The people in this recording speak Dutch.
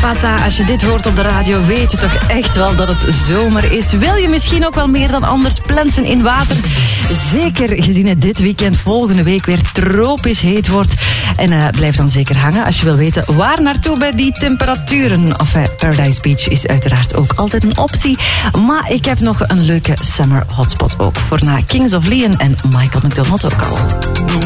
Zapata. Als je dit hoort op de radio, weet je toch echt wel dat het zomer is. Wil je misschien ook wel meer dan anders plensen in water? Zeker gezien het dit weekend, volgende week weer tropisch heet wordt. En blijf dan zeker hangen als je wil weten waar naartoe bij die temperaturen. Paradise Beach is uiteraard ook altijd een optie. Maar ik heb nog een leuke summer hotspot ook. Voor na Kings of Leon en Michael McDonald ook al.